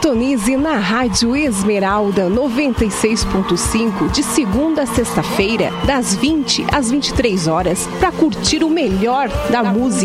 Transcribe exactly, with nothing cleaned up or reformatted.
Sintonize na Rádio Esmeralda noventa e seis ponto cinco de segunda a sexta-feira, das vinte às vinte e três horas, para curtir o melhor da música